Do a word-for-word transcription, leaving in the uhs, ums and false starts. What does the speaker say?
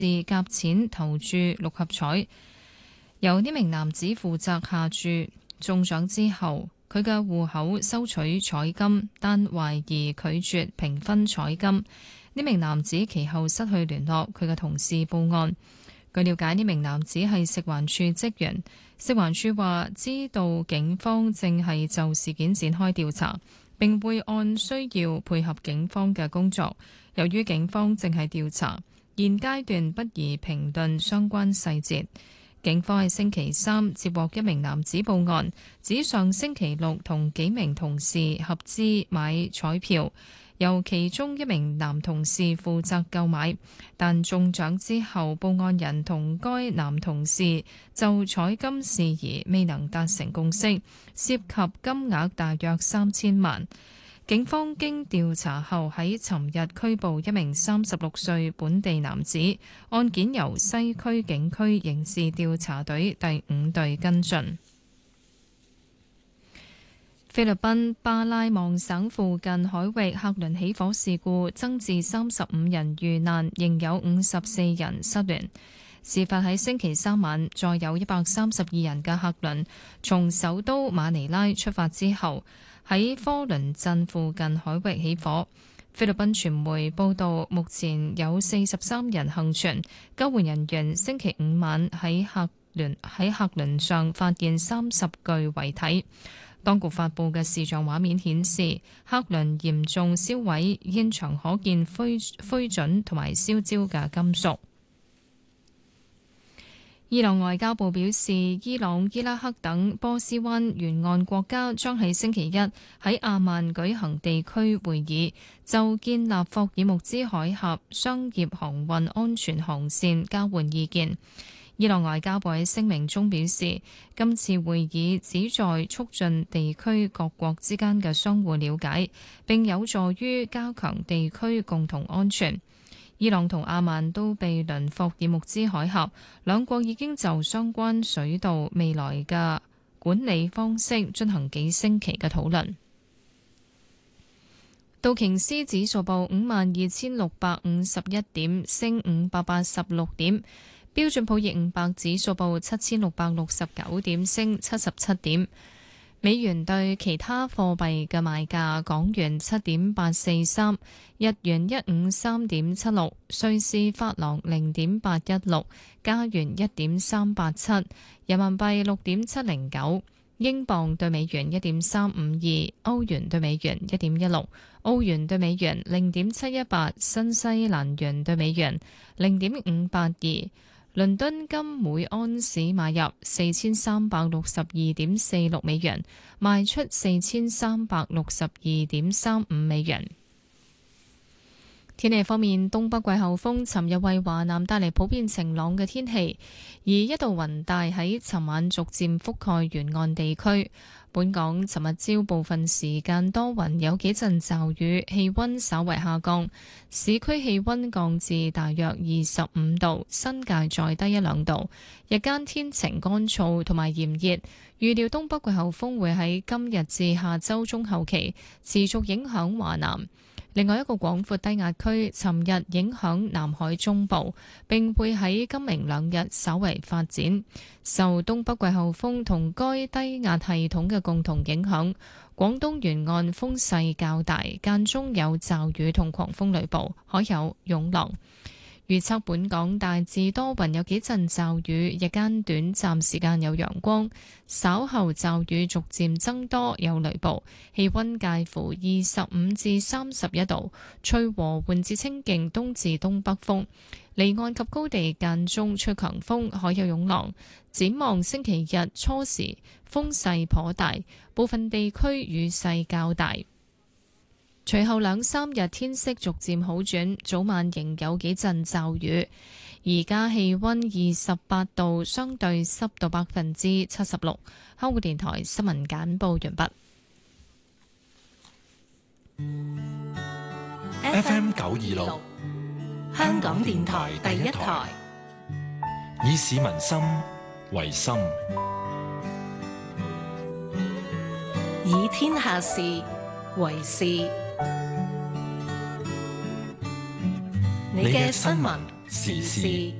夾錢投注六合彩，由呢名男子負責下注。中獎之後，佢嘅戶口收取彩金，但懷疑拒絕平分彩金。呢名男子其後失去聯絡，佢嘅同事報案。據了解，呢名男子係食環署職員。食環署話知道警方正係就事件展開調查，並會按需要配合警方嘅工作。由於警方正係調查，現階段不宜評論相關細節。警方喺星期三接獲一名男子報案，指上星期六同幾名同事合資買彩票，由其中一名男同事負責購買，但中獎之後，報案人同該男同事就彩金事宜未能達成共識，涉及金額大約三千萬。警方經調查後喺尋日拘捕一名三十六歲本地男子，案件由西區警區刑事調查隊第五隊跟進。菲律賓巴拉望省附近海域客輪起火事故增至三十五人遇難，仍有五十四人失聯。事發喺星期三晚，載有一百三十二人嘅客輪從首都馬尼拉出發之後，喺科倫鎮附近海域起火。菲律賓傳媒報道，目前有四十三人幸存。救援人員星期五晚喺客輪喺客輪上發現三十具遺體。當局發布嘅視像畫面顯示，客輪嚴重燒毀，現場可見灰灰燼同埋燒焦嘅金屬。伊朗外交部表示，伊朗、伊拉克等波斯灣沿岸國家將喺星期一喺阿曼舉行地區會議，就建立霍爾木茲海峽商業航運安全航線交換意見。伊朗外交部喺聲明中表示，今次會議旨在促進地區各國之間嘅相互了解，並有助於加強地區共同安全。伊朗同阿曼都毗鄰霍爾木茲海峽，兩國已經就相關水道未來嘅管理方式進行幾星期嘅討論。道瓊斯指數報五萬二千六百五十一點，升五百八十六點。標準普爾五百指數報七千六百六十九點，升七十七點。美元對其他貨幣嘅賣價：港元七點八四三，日元一五三點七六，瑞士法郎零點八一六，加元一點三八七，人民幣六點七零九，英鎊對美元一點三五二，歐元對美元一點一六，澳元對美元零點七一八，新西蘭元對美元零點五八二。倫敦金每安士買入四千三百六十二點四六美元，賣出四千三百六十二點三五美元。天氣方面，東北季候風尋日為華南帶嚟普遍晴朗嘅天氣，而一道雲帶喺尋晚逐漸覆蓋沿岸地區。本港尋日朝部分時間多雲，有幾陣驟雨，氣溫稍為下降。市區氣溫降至大約二十五度，新界再低一兩度。日間天晴乾燥同埋炎熱，預料東北季候風會喺今日至下周中後期持續影響華南。另外一個廣闊低壓區尋日影響南海中部，並會喺今明兩日稍為發展。受東北季候風同該低壓系統嘅共同影響，廣東沿岸風勢較大，間中有驟雨同狂風雷暴，海有湧浪。預測本港大致多雲，有幾陣驟雨，日間短暫時間有陽光，稍後驟雨逐漸增多，有雷暴。氣溫介乎二十五至三十一度，吹和緩至清勁東至東北風。離岸及高地間中吹強風，海有湧浪。展望星期日初時風勢頗大，部分地區雨勢較大。隨後兩三日天色逐漸好轉，早晚仍有幾陣驟雨。而家氣溫二十八度，相對濕度百分之七十六。香港電台新聞簡報完畢。 F M 九二六，香港電台第一台，以市民心為心， 以天下事為事。你嘅新聞時事